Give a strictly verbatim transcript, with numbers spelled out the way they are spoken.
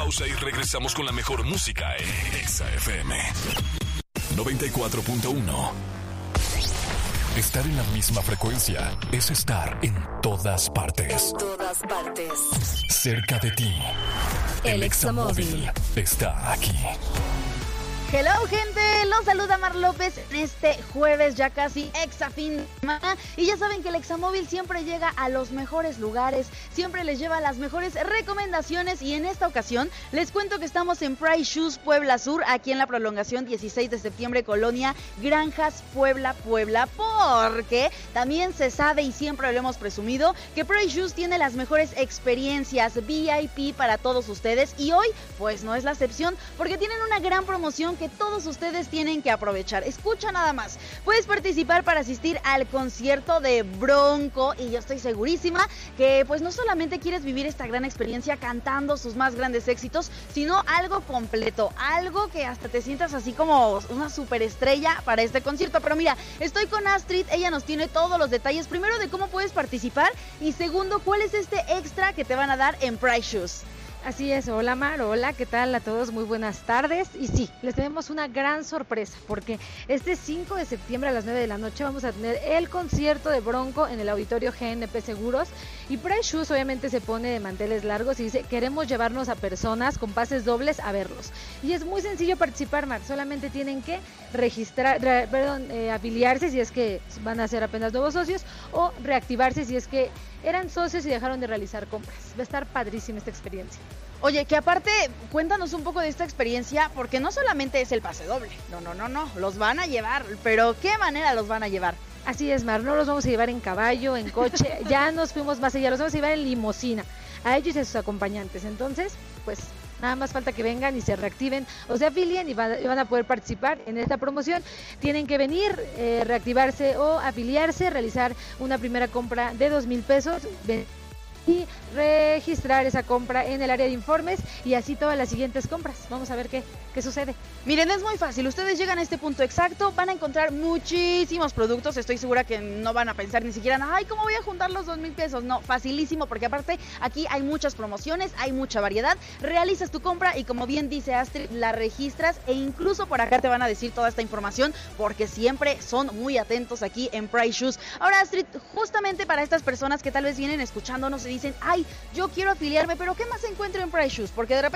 pausa y regresamos con la mejor música en Exa F M noventa y cuatro punto uno. Estar en la misma frecuencia es estar en todas partes. En todas partes. Cerca de ti. El Examóvil está aquí. Hello, gente, los saluda Mar López en este jueves ya casi exa fin de semana. Y ya saben que el Examóvil siempre llega a los mejores lugares, siempre les lleva las mejores recomendaciones. Y en esta ocasión les cuento que estamos en Price Shoes Puebla Sur, aquí en la prolongación dieciséis de septiembre, Colonia Granjas, Puebla, Puebla. Porque también se sabe y siempre lo hemos presumido que Price Shoes tiene las mejores experiencias V I P para todos ustedes. Y hoy pues no es la excepción, porque tienen una gran promoción que todos ustedes tienen que aprovechar. Escucha nada más, puedes participar para asistir al concierto de Bronco, y yo estoy segurísima que pues no solamente quieres vivir esta gran experiencia cantando sus más grandes éxitos, sino algo completo, algo que hasta te sientas así como una superestrella para este concierto. Pero mira, estoy con Astrid, ella nos tiene todos los detalles, primero de cómo puedes participar y segundo, cuál es este extra que te van a dar en Price Shoes. Así es, hola Mar, hola, ¿qué tal a todos? Muy buenas tardes. Y sí, les tenemos una gran sorpresa, porque este cinco de septiembre a las nueve de la noche vamos a tener el concierto de Bronco en el auditorio G N P Seguros. Y Price Shoes obviamente se pone de manteles largos y dice, queremos llevarnos a personas con pases dobles a verlos. Y es muy sencillo participar, Mar, solamente tienen que registrar, re, perdón, eh, afiliarse si es que van a ser apenas nuevos socios, o reactivarse si es que eran socios y dejaron de realizar compras. Va a estar padrísima esta experiencia. Oye, que aparte, cuéntanos un poco de esta experiencia, porque no solamente es el pase doble, no, no, no, no, los van a llevar, pero ¿qué manera los van a llevar? Así es, Mar, no los vamos a llevar en caballo, en coche, ya nos fuimos más allá, los vamos a llevar en limusina, a ellos y a sus acompañantes. Entonces, pues nada más falta que vengan y se reactiven o se afilien y van, y van a poder participar en esta promoción. Tienen que venir, eh, reactivarse o afiliarse, realizar una primera compra de dos mil pesos y registrar esa compra en el área de informes, y así todas las siguientes compras. Vamos a ver qué, qué sucede. Miren, es muy fácil, ustedes llegan a este punto exacto, van a encontrar muchísimos productos, estoy segura que no van a pensar ni siquiera, ay, ¿cómo voy a juntar los dos mil pesos? No, facilísimo, porque aparte aquí hay muchas promociones, hay mucha variedad, realizas tu compra y como bien dice Astrid, la registras, e incluso por acá te van a decir toda esta información, porque siempre son muy atentos aquí en Price Shoes. Ahora, Astrid, justamente para estas personas que tal vez vienen escuchándonos y dicen, ay, yo quiero afiliarme, pero ¿qué más encuentro en Price Shoes? Porque de repente